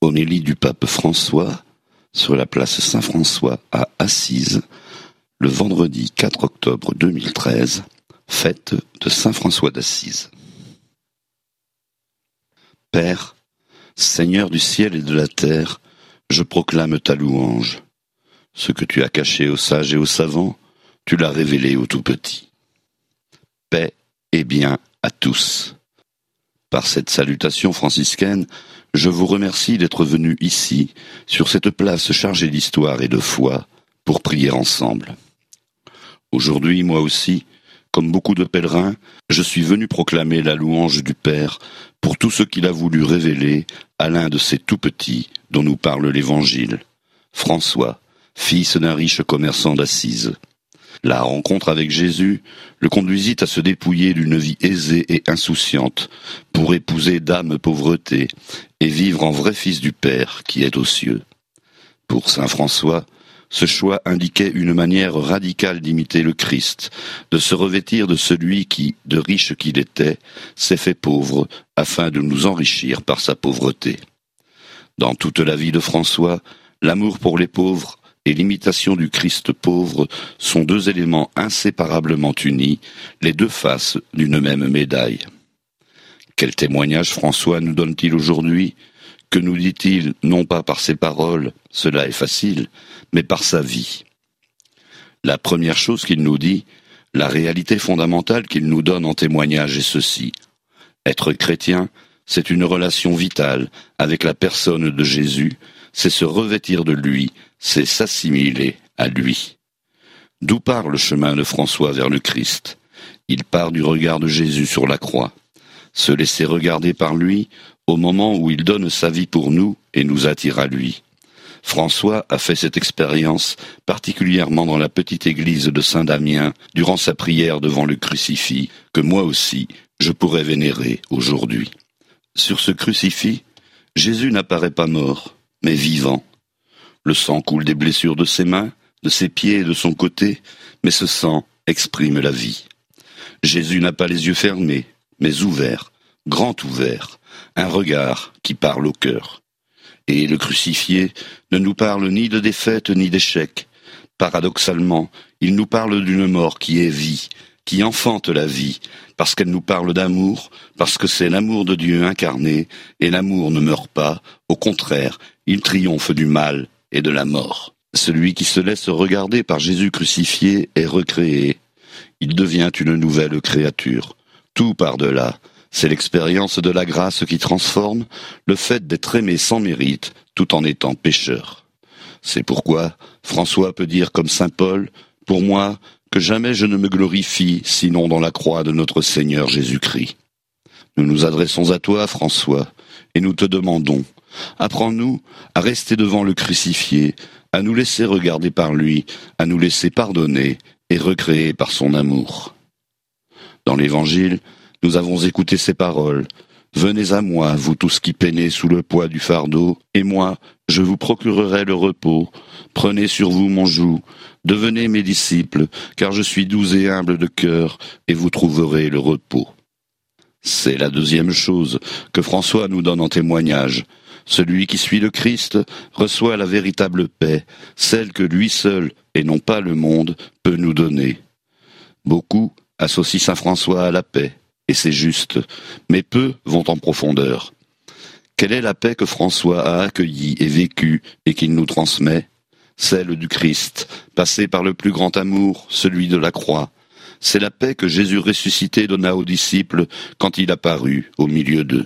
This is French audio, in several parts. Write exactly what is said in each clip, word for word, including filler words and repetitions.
Homélie du pape François sur la place Saint-François à Assise, le vendredi quatre octobre deux mille treize, fête de Saint François d'Assise. Père, Seigneur du ciel et de la terre, je proclame ta louange. Ce que tu as caché aux sages et aux savants, tu l'as révélé aux tout petits. Paix et bien à tous. Par cette salutation franciscaine, je vous remercie d'être venus ici, sur cette place chargée d'histoire et de foi, pour prier ensemble. Aujourd'hui, moi aussi, comme beaucoup de pèlerins, je suis venu proclamer la louange du Père pour tout ce qu'il a voulu révéler à l'un de ces tout-petits dont nous parle l'Évangile, François, fils d'un riche commerçant d'Assise. La rencontre avec Jésus le conduisit à se dépouiller d'une vie aisée et insouciante pour épouser d'âme pauvreté et vivre en vrai fils du Père qui est aux cieux. Pour saint François, ce choix indiquait une manière radicale d'imiter le Christ, de se revêtir de celui qui, de riche qu'il était, s'est fait pauvre afin de nous enrichir par sa pauvreté. Dans toute la vie de François, l'amour pour les pauvres et l'imitation du Christ pauvre sont deux éléments inséparablement unis, les deux faces d'une même médaille. Quel témoignage François nous donne-t-il aujourd'hui ? Que nous dit-il non pas par ses paroles, cela est facile, mais par sa vie ? La première chose qu'il nous dit, la réalité fondamentale qu'il nous donne en témoignage est ceci. Être chrétien, c'est une relation vitale avec la personne de Jésus, c'est se revêtir de lui, c'est s'assimiler à lui. D'où part le chemin de François vers le Christ ? Il part du regard de Jésus sur la croix. Se laisser regarder par lui au moment où il donne sa vie pour nous et nous attire à lui. François a fait cette expérience particulièrement dans la petite église de Saint-Damien durant sa prière devant le crucifix que moi aussi je pourrais vénérer aujourd'hui. Sur ce crucifix, Jésus n'apparaît pas mort, mais vivant. Le sang coule des blessures de ses mains, de ses pieds et de son côté, mais ce sang exprime la vie. Jésus n'a pas les yeux fermés, mais ouverts, grand ouverts, un regard qui parle au cœur. Et le crucifié ne nous parle ni de défaite ni d'échec. Paradoxalement, il nous parle d'une mort qui est vie, qui enfante la vie, parce qu'elle nous parle d'amour, parce que c'est l'amour de Dieu incarné, et l'amour ne meurt pas, au contraire, il triomphe du mal et de la mort. Celui qui se laisse regarder par Jésus crucifié est recréé. Il devient une nouvelle créature. Tout par-delà, c'est l'expérience de la grâce qui transforme, le fait d'être aimé sans mérite, tout en étant pécheur. C'est pourquoi François peut dire comme saint Paul, « Pour moi, que jamais je ne me glorifie, sinon dans la croix de notre Seigneur Jésus-Christ. » Nous nous adressons à toi, François, et nous te demandons, apprends-nous à rester devant le crucifié, à nous laisser regarder par lui, à nous laisser pardonner et recréer par son amour. Dans l'Évangile, nous avons écouté ces paroles. « Venez à moi, vous tous qui peinez sous le poids du fardeau, et moi, je vous procurerai le repos. Prenez sur vous mon joug, devenez mes disciples, car je suis doux et humble de cœur, et vous trouverez le repos. » C'est la deuxième chose que François nous donne en témoignage. Celui qui suit le Christ reçoit la véritable paix, celle que lui seul, et non pas le monde, peut nous donner. Beaucoup associent saint François à la paix. Et c'est juste, mais peu vont en profondeur. Quelle est la paix que François a accueillie et vécue et qu'il nous transmet ? Celle du Christ, passée par le plus grand amour, celui de la croix. C'est la paix que Jésus ressuscité donna aux disciples quand il apparut au milieu d'eux.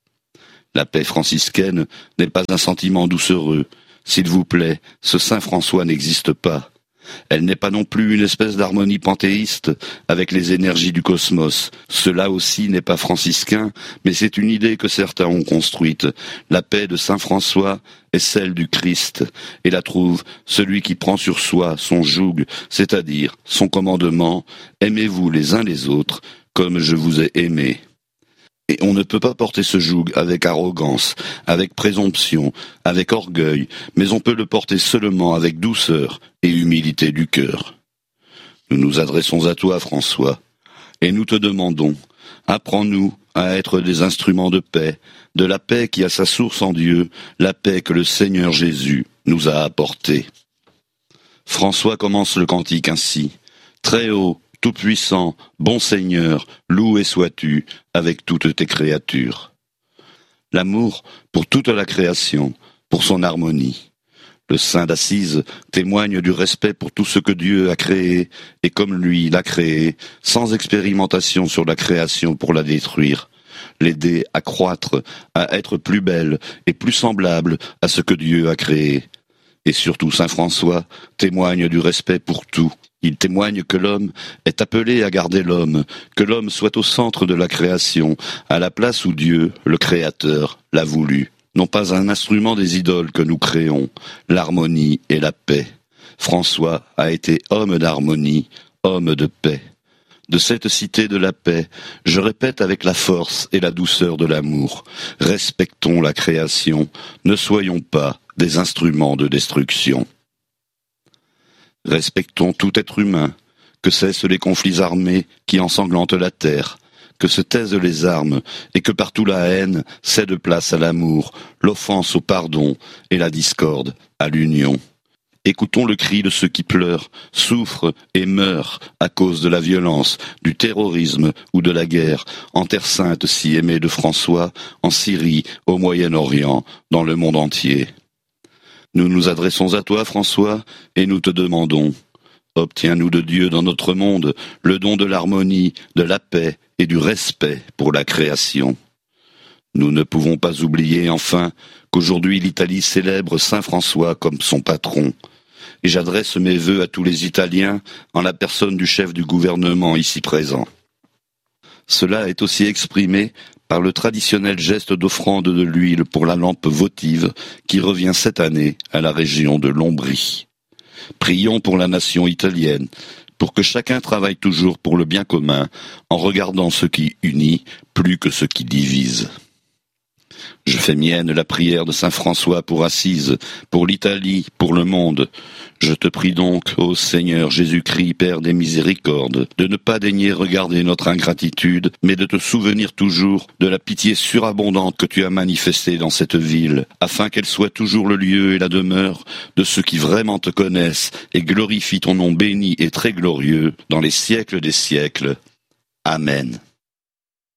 La paix franciscaine n'est pas un sentiment doucereux. S'il vous plaît, ce saint François n'existe pas. Elle n'est pas non plus une espèce d'harmonie panthéiste avec les énergies du cosmos. Cela aussi n'est pas franciscain, mais c'est une idée que certains ont construite. La paix de saint François est celle du Christ, et la trouve celui qui prend sur soi son joug, c'est-à-dire son commandement « Aimez-vous les uns les autres comme je vous ai aimés ». Et on ne peut pas porter ce joug avec arrogance, avec présomption, avec orgueil, mais on peut le porter seulement avec douceur et humilité du cœur. Nous nous adressons à toi, François, et nous te demandons, apprends-nous à être des instruments de paix, de la paix qui a sa source en Dieu, la paix que le Seigneur Jésus nous a apportée. François commence le cantique ainsi. Très haut, tout-puissant, bon Seigneur, loué sois-tu avec toutes tes créatures. L'amour pour toute la création, pour son harmonie. Le saint d'Assise témoigne du respect pour tout ce que Dieu a créé, et comme lui l'a créé, sans expérimentation sur la création pour la détruire, l'aider à croître, à être plus belle et plus semblable à ce que Dieu a créé. Et surtout, saint François témoigne du respect pour tout. Il témoigne que l'homme est appelé à garder l'homme, que l'homme soit au centre de la création, à la place où Dieu, le Créateur, l'a voulu. Non pas un instrument des idoles que nous créons, l'harmonie et la paix. François a été homme d'harmonie, homme de paix. De cette cité de la paix, je répète avec la force et la douceur de l'amour, respectons la création, ne soyons pas des instruments de destruction. Respectons tout être humain, que cessent les conflits armés qui ensanglantent la terre, que se taisent les armes, et que partout la haine cède place à l'amour, l'offense au pardon et la discorde à l'union. Écoutons le cri de ceux qui pleurent, souffrent et meurent à cause de la violence, du terrorisme ou de la guerre, en Terre Sainte si aimée de François, en Syrie, au Moyen-Orient, dans le monde entier. Nous nous adressons à toi, François, et nous te demandons, obtiens-nous de Dieu dans notre monde le don de l'harmonie, de la paix et du respect pour la création. Nous ne pouvons pas oublier, enfin, qu'aujourd'hui l'Italie célèbre Saint François comme son patron. Et j'adresse mes vœux à tous les Italiens en la personne du chef du gouvernement ici présent. Cela est aussi exprimé par le traditionnel geste d'offrande de l'huile pour la lampe votive qui revient cette année à la région de l'Ombrie. Prions pour la nation italienne, pour que chacun travaille toujours pour le bien commun, en regardant ce qui unit plus que ce qui divise. Je fais mienne la prière de saint François pour Assise, pour l'Italie, pour le monde. Je te prie donc, ô Seigneur Jésus-Christ, Père des miséricordes, de ne pas daigner regarder notre ingratitude, mais de te souvenir toujours de la pitié surabondante que tu as manifestée dans cette ville, afin qu'elle soit toujours le lieu et la demeure de ceux qui vraiment te connaissent et glorifient ton nom béni et très glorieux dans les siècles des siècles. Amen.